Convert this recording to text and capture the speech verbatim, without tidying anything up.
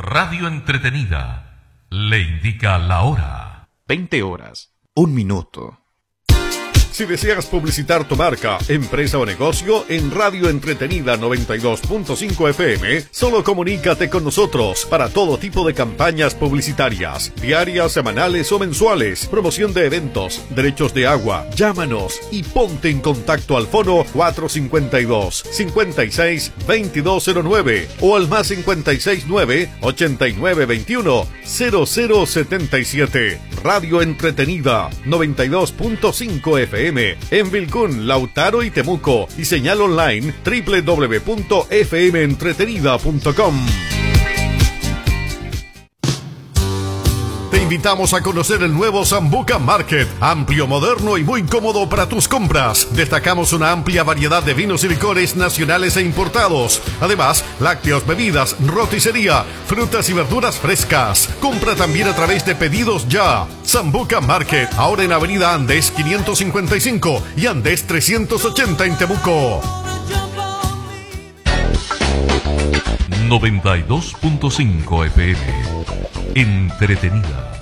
Radio Entretenida le indica la hora. veinte horas, un minuto. Si deseas publicitar tu marca, empresa o negocio en Radio Entretenida noventa y dos punto cinco F M, solo comunícate con nosotros para todo tipo de campañas publicitarias, diarias, semanales o mensuales, promoción de eventos, derechos de agua. Llámanos y ponte en contacto al fono cuatro cinco dos, cinco seis, dos dos cero nueve o al más cinco seis nueve, ocho nueve dos uno, cero cero siete siete. Radio Entretenida noventa y dos punto cinco F M en Vilcún, Lautaro y Temuco, y señal online doble u doble u doble u punto f m entretenida punto com. Te invitamos a conocer el nuevo Sambuca Market, amplio, moderno y muy cómodo para tus compras. Destacamos una amplia variedad de vinos y licores nacionales e importados. Además, lácteos, bebidas, roticería, frutas y verduras frescas. Compra también a través de Pedidos Ya. Sambuca Market, ahora en Avenida Andes quinientos cincuenta y cinco y Andes trescientos ochenta en Temuco. noventa y dos punto cinco F M. Entretenida.